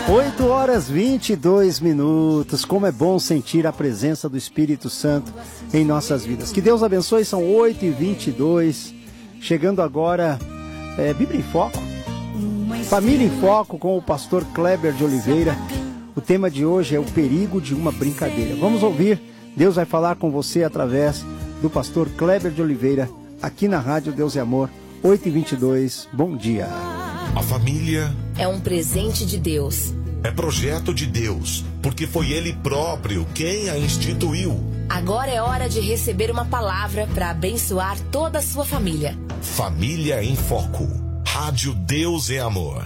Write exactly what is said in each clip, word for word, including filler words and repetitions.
oito horas e vinte e dois minutos. Como é bom sentir a presença do Espírito Santo em nossas vidas. Que Deus abençoe, são oito e vinte e dois. Chegando agora, é, Bíblia em Foco. Família em Foco com o pastor Kleber de Oliveira. O tema de hoje é o perigo de uma brincadeira. Vamos ouvir. Deus vai falar com você através do pastor Kleber de Oliveira, aqui na Rádio Deus é Amor, oito e vinte e dois. Bom dia. A família é um presente de Deus. É projeto de Deus, porque foi Ele próprio quem a instituiu. Agora é hora de receber uma palavra para abençoar toda a sua família. Família em Foco. Rádio Deus é Amor.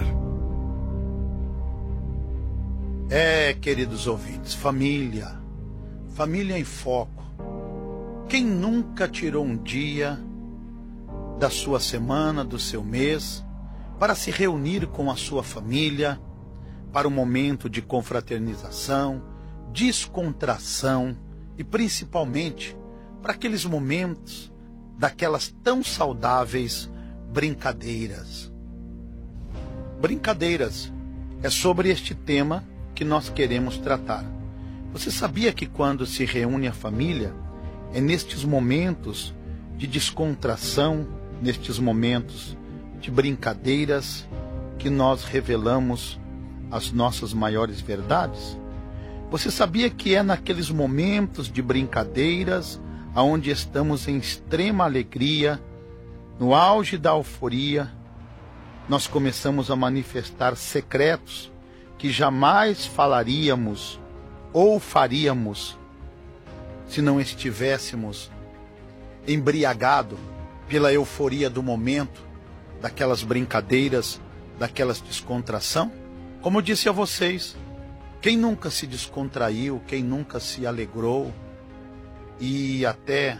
É, queridos ouvintes, família. Família em Foco. Quem nunca tirou um dia da sua semana, do seu mês, para se reunir com a sua família, para um momento de confraternização, descontração e principalmente para aqueles momentos daquelas tão saudáveis brincadeiras. Brincadeiras é sobre este tema que nós queremos tratar. Você sabia que quando se reúne a família, é nestes momentos de descontração, nestes momentos de brincadeiras, que nós revelamos as nossas maiores verdades? Você sabia que é naqueles momentos de brincadeiras, onde estamos em extrema alegria, no auge da euforia, nós começamos a manifestar secretos que jamais falaríamos ou faríamos se não estivéssemos embriagados pela euforia do momento, daquelas brincadeiras, daquelas descontração? Como eu disse a vocês, quem nunca se descontraiu, quem nunca se alegrou e até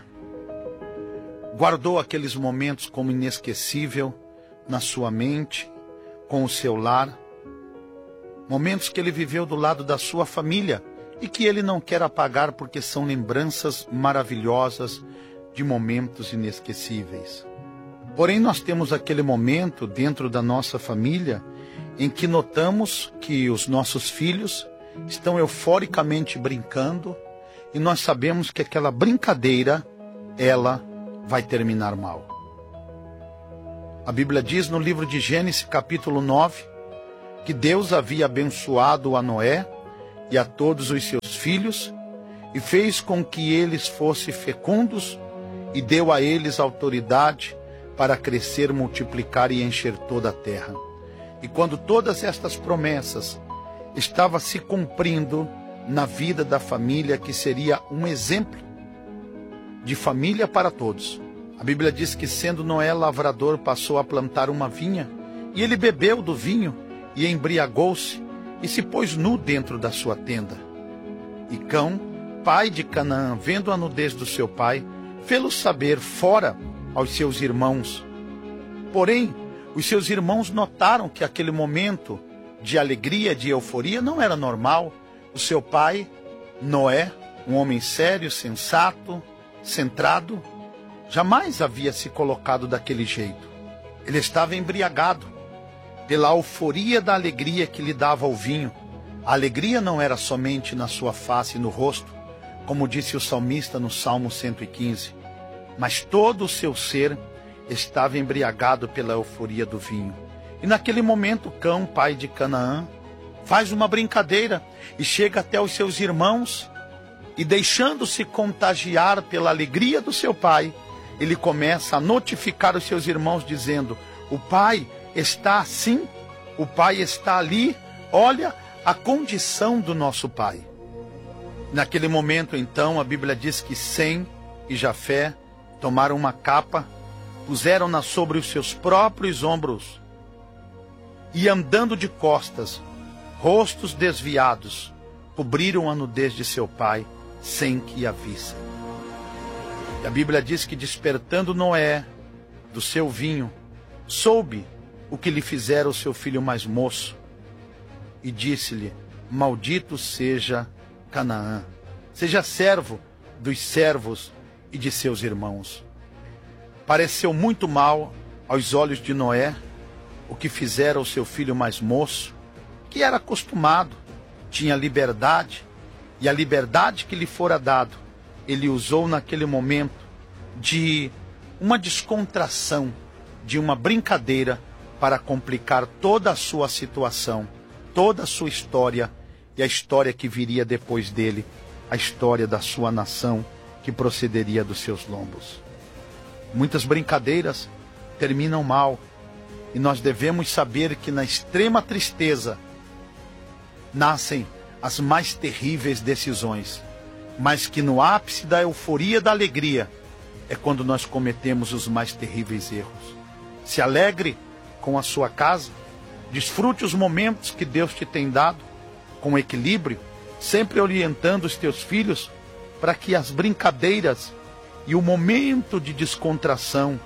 guardou aqueles momentos como inesquecível na sua mente, com o seu lar, momentos que ele viveu do lado da sua família e que ele não quer apagar porque são lembranças maravilhosas de momentos inesquecíveis. Porém, nós temos aquele momento dentro da nossa família em que notamos que os nossos filhos estão euforicamente brincando e nós sabemos que aquela brincadeira, ela vai terminar mal. A Bíblia diz no livro de Gênesis, capítulo nove, que Deus havia abençoado a Noé e a todos os seus filhos e fez com que eles fossem fecundos e deu a eles autoridade para crescer, multiplicar e encher toda a terra. E quando todas estas promessas estavam se cumprindo na vida da família, que seria um exemplo de família para todos. A Bíblia diz que, sendo Noé lavrador, passou a plantar uma vinha, e ele bebeu do vinho e embriagou-se e se pôs nu dentro da sua tenda. E Cão, pai de Canaã, vendo a nudez do seu pai, fê-lo saber fora aos seus irmãos. Porém, os seus irmãos notaram que aquele momento de alegria, de euforia, não era normal. O seu pai, Noé, um homem sério, sensato, centrado, jamais havia se colocado daquele jeito. Ele estava embriagado pela euforia da alegria que lhe dava o vinho. A alegria não era somente na sua face e no rosto, como disse o salmista no Salmo cento e quinze, mas todo o seu ser estava embriagado pela euforia do vinho. E naquele momento, Cão, pai de Canaã, faz uma brincadeira e chega até os seus irmãos e, deixando-se contagiar pela alegria do seu pai, ele começa a notificar os seus irmãos dizendo: o pai está assim, o pai está ali, olha a condição do nosso pai. Naquele momento, então, a Bíblia diz que Sem e Jafé tomaram uma capa, puseram-na sobre os seus próprios ombros e, andando de costas, rostos desviados, cobriram a nudez de seu pai sem que a vissem. E a Bíblia diz que, despertando Noé do seu vinho, soube o que lhe fizera o seu filho mais moço e disse-lhe: maldito seja Canaã, seja servo dos servos e de seus irmãos. Pareceu muito mal aos olhos de Noé o que fizera o seu filho mais moço, que era acostumado, tinha liberdade, e a liberdade que lhe fora dado, ele usou naquele momento de uma descontração, de uma brincadeira, para complicar toda a sua situação, toda a sua história e a história que viria depois dele, a história da sua nação que procederia dos seus lombos. Muitas brincadeiras terminam mal, e nós devemos saber que na extrema tristeza nascem as mais terríveis decisões, mas que no ápice da euforia da alegria é quando nós cometemos os mais terríveis erros. Se alegre com a sua casa, desfrute os momentos que Deus te tem dado, com equilíbrio, sempre orientando os teus filhos para que as brincadeiras e o momento de descontração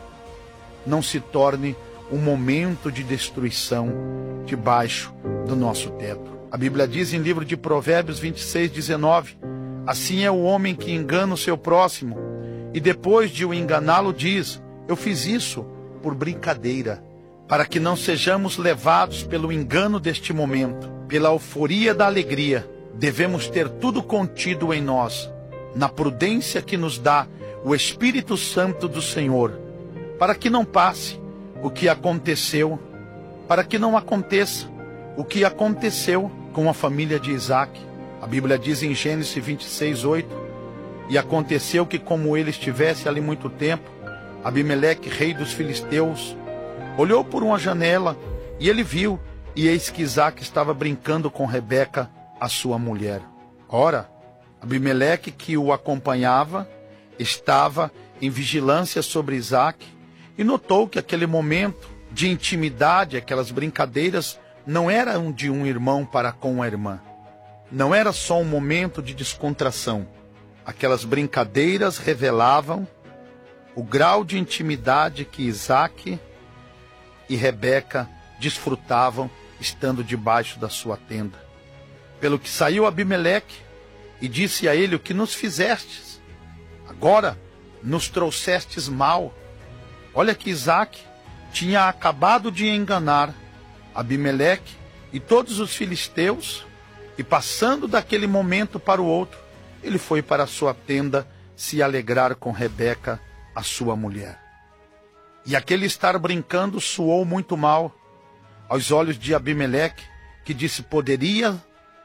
não se torne um momento de destruição debaixo do nosso teto. A Bíblia diz em livro de Provérbios vinte e seis, dezenove, assim é o homem que engana o seu próximo, e depois de o enganá-lo diz, eu fiz isso por brincadeira, para que não sejamos levados pelo engano deste momento, pela euforia da alegria. Devemos ter tudo contido em nós, na prudência que nos dá o Espírito Santo do Senhor, para que não passe o que aconteceu, para que não aconteça o que aconteceu com a família de Isaac. A Bíblia diz em Gênesis vinte e seis, oito, e aconteceu que, como ele estivesse ali muito tempo, Abimeleque, rei dos filisteus, olhou por uma janela e ele viu, e eis que Isaac estava brincando com Rebeca, a sua mulher. Ora, Abimeleque, que o acompanhava, estava em vigilância sobre Isaac e notou que aquele momento de intimidade, aquelas brincadeiras, não eram de um irmão para com a irmã. Não era só um momento de descontração. Aquelas brincadeiras revelavam o grau de intimidade que Isaac e Rebeca desfrutavam estando debaixo da sua tenda. Pelo que saiu Abimeleque e disse a ele, o que nos fizestes? Agora nos trouxestes mal. Olha que Isaac tinha acabado de enganar Abimeleque e todos os filisteus, e passando daquele momento para o outro, ele foi para a sua tenda se alegrar com Rebeca, a sua mulher. E aquele estar brincando soou muito mal aos olhos de Abimeleque, que disse, poderia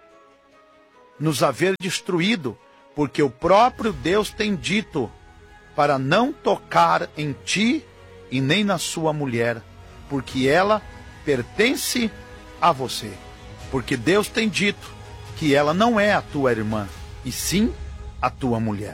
nos haver destruído, porque o próprio Deus tem dito para não tocar em ti e nem na sua mulher, porque ela pertence a você. Porque Deus tem dito que ela não é a tua irmã, e sim a tua mulher.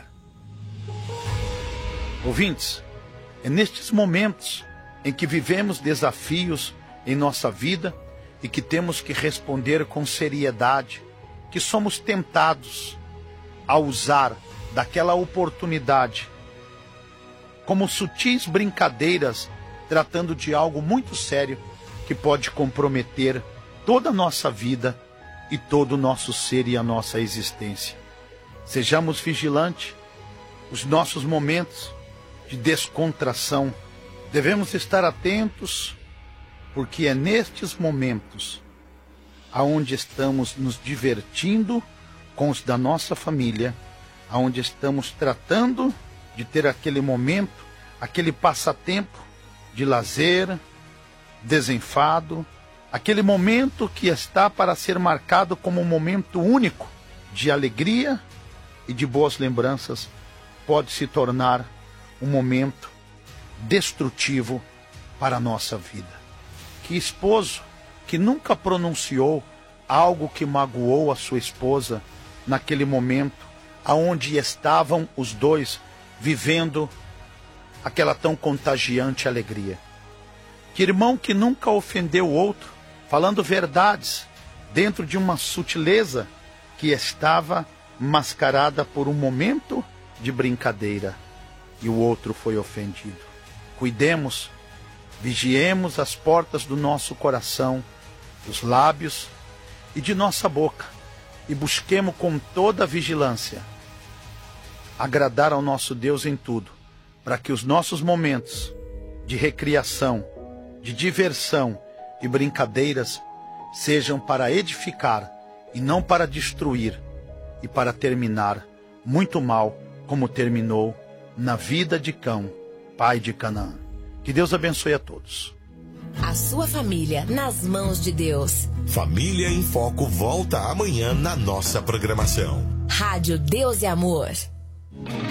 Ouvintes, é nestes momentos em que vivemos desafios em nossa vida e que temos que responder com seriedade, que somos tentados a usar daquela oportunidade como sutis brincadeiras, tratando de algo muito sério que pode comprometer toda a nossa vida e todo o nosso ser e a nossa existência. Sejamos vigilantes. Os nossos momentos de descontração, devemos estar atentos, porque é nestes momentos aonde estamos nos divertindo com os da nossa família, aonde estamos tratando de ter aquele momento, aquele passatempo de lazer, desenfado, aquele momento que está para ser marcado como um momento único de alegria e de boas lembranças, pode se tornar um momento destrutivo para a nossa vida. Que esposo que nunca pronunciou algo que magoou a sua esposa naquele momento aonde estavam os dois vivendo aquela tão contagiante alegria? Que irmão que nunca ofendeu o outro, falando verdades dentro de uma sutileza que estava mascarada por um momento de brincadeira, e o outro foi ofendido. Cuidemos, vigiemos as portas do nosso coração, dos lábios e de nossa boca, e busquemos com toda a vigilância agradar ao nosso Deus em tudo, para que os nossos momentos de recriação, de diversão e brincadeiras sejam para edificar e não para destruir, e para terminar muito mal, como terminou na vida de Cão, pai de Canaã. Que Deus abençoe a todos. A sua família nas mãos de Deus. Família em Foco volta amanhã na nossa programação. Rádio Deus e Amor.